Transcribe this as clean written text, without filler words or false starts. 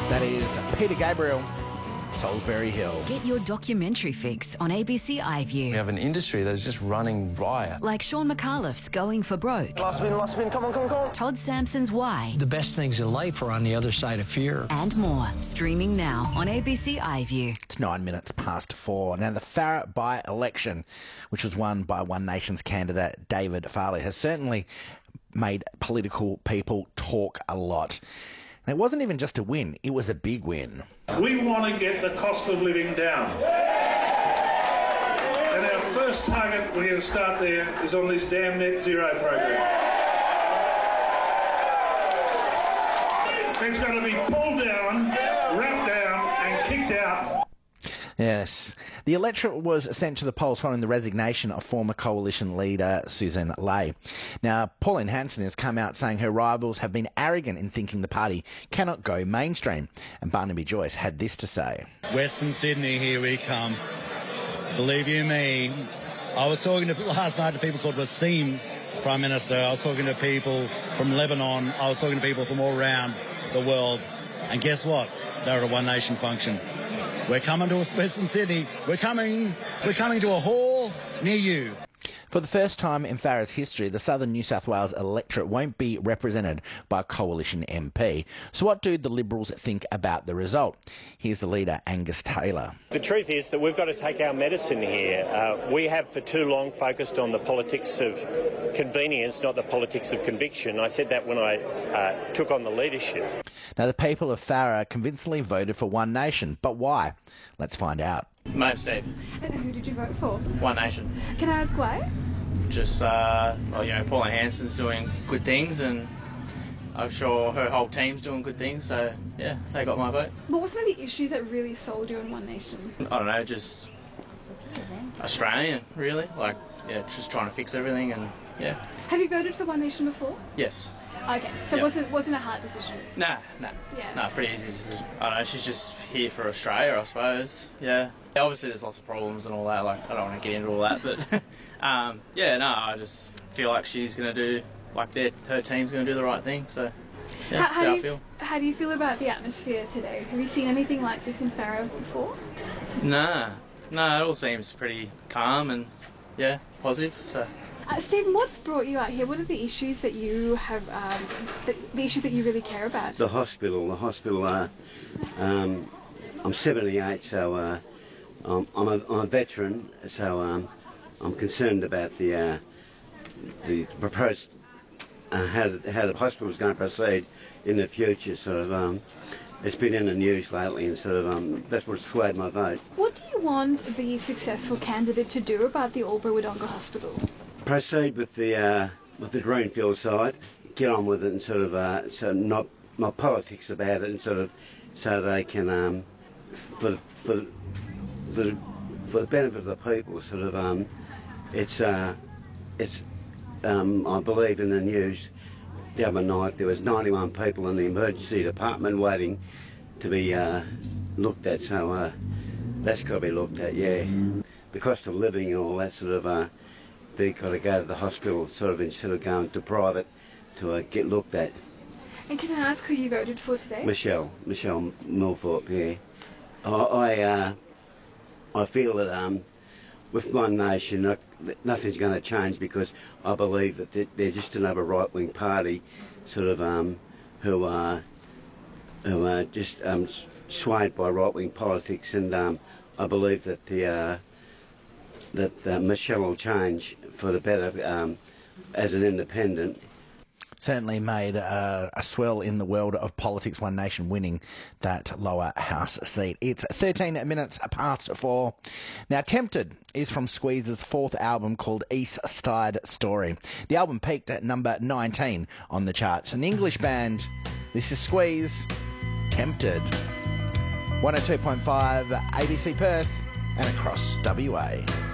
That is Peter Gabriel, Salisbury Hill. Get your documentary fix on ABC iView. We have an industry that's just running riot. Like Sean McAuliffe's Going for Broke. Last spin, come on. Todd Sampson's Why. The best things in life are on the other side of fear. And more. Streaming now on ABC iView. It's 9 minutes past 4. Now, the Farrer by-election, which was won by One Nation's candidate David Farley, has certainly made political people talk a lot. And it wasn't even just a win, it was a big win. We want to get the cost of living down. And our first target, we're going to start there, is on this damn net zero program. It's going to be pulled down, wrapped down and kicked out. Yes. The electorate was sent to the polls following the resignation of former coalition leader Susan Ley. Now, Pauline Hanson has come out saying her rivals have been arrogant in thinking the party cannot go mainstream. And Barnaby Joyce had this to say. Western Sydney, here we come. Believe you me, I was talking last night to people called Wasim Prime Minister. I was talking to people from Lebanon. I was talking to people from all around the world. And guess what? They're at a One Nation function. We're coming to Western Sydney. We're coming to a hall near you. For the first time in Farrer's history, the southern New South Wales electorate won't be represented by a coalition MP. So what do the Liberals think about the result? Here's the leader, Angus Taylor. The truth is that we've got to take our medicine here. We have for too long focused on the politics of convenience, not the politics of conviction. I said that when I took on the leadership. Now, the people of Farrer convincingly voted for One Nation, but why? Let's find out. My name's Steve. And who did you vote for? One Nation. Can I ask why? Just, Pauline Hanson's doing good things, and I'm sure her whole team's doing good things, so, yeah, they got my vote. What were some of the issues that really sold you in One Nation? I don't know, just Australian, really. Just trying to fix everything, and, yeah. Have you voted for One Nation before? Yes. Okay, so it wasn't a hard decision? Nah. Yeah. No, pretty easy decision. I don't know, she's just here for Australia, I suppose, yeah. Obviously there's lots of problems and all that, I don't want to get into all that, but I just feel like she's going to do, her team's going to do the right thing, so yeah, that's how I feel. How do you feel about the atmosphere today? Have you seen anything like this in Farrer before? No, it all seems pretty calm and, yeah, positive, so. Stephen, what's brought you out here? What are the issues that you have, the issues that you really care about? The hospital, I'm 78, so I'm a veteran, so I'm concerned about the proposed how the hospital is going to proceed in the future. It's been in the news lately, and that's what swayed my vote. What do you want the successful candidate to do about the Albury-Wodonga Hospital? Proceed with the Greenfield side, get on with it, and not politics about it, and so they can for the benefit of the people, I believe in the news the other night there was 91 people in the emergency department waiting to be looked at, so that's got to be looked at, yeah. The cost of living and all that they've got to go to the hospital instead of going to private to get looked at. And can I ask who you voted for today? Michelle Milthorpe, yeah. I feel that with One Nation, nothing's going to change, because I believe that they're just another right-wing party, who are just swayed by right-wing politics, and I believe that Michelle will change for the better as an independent. Certainly made a swell in the world of politics, One Nation winning that lower house seat. It's 13 minutes past 4. Now, Tempted is from Squeeze's fourth album called East Side Story. The album peaked at number 19 on the charts. An English band, this is Squeeze, Tempted. 102.5 ABC Perth and across WA.